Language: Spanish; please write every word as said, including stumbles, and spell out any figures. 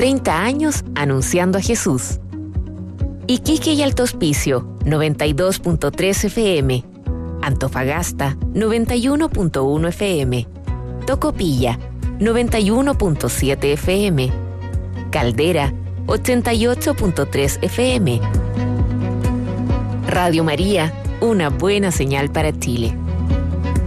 treinta años anunciando a Jesús. Iquique y Alto Hospicio, noventa y dos punto tres F M. Antofagasta, noventa y uno punto uno F M. Tocopilla, noventa y uno punto siete F M. Caldera, ochenta y ocho punto tres F M. Radio María, una buena señal para Chile.